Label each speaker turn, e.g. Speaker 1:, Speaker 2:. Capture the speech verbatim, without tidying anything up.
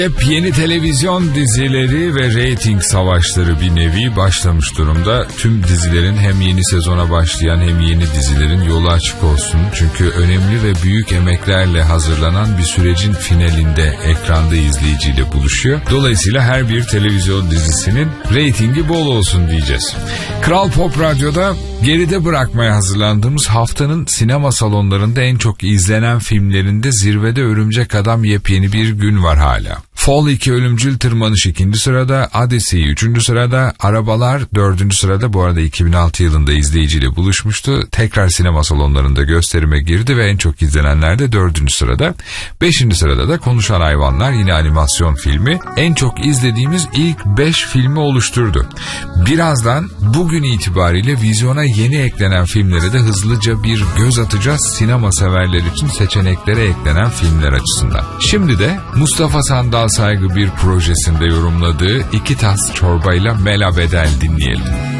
Speaker 1: Hep yeni televizyon dizileri ve reyting savaşları bir nevi başlamış durumda. Tüm dizilerin hem yeni sezona başlayan hem yeni dizilerin yolu açık olsun. Çünkü önemli ve büyük emeklerle hazırlanan bir sürecin finalinde ekranda izleyiciyle buluşuyor. Dolayısıyla her bir televizyon dizisinin reytingi bol olsun diyeceğiz. Kral Pop Radyo'da geride bırakmaya hazırlandığımız haftanın sinema salonlarında en çok izlenen filmlerinde zirvede Örümcek Adam yepyeni bir gün var hala. Fall iki Ölümcül Tırmanış ikinci sırada, Odyssey üçüncü sırada, Arabalar dördüncü sırada. Bu arada iki bin altı yılında izleyiciyle buluşmuştu. Tekrar sinema salonlarında gösterime girdi ve en çok izlenenler de dördüncü sırada. beşinci sırada da Konuşan Hayvanlar, yine animasyon filmi, en çok izlediğimiz ilk beş filmi oluşturdu. Birazdan bugün itibariyle vizyona yeni eklenen filmlere de hızlıca bir göz atacağız, sinema severler için seçeneklere eklenen filmler açısından. Şimdi de Mustafa Sandal Saygı bir projesinde yorumladığı İki Tas Çorbayla Mela Bedel dinleyelim.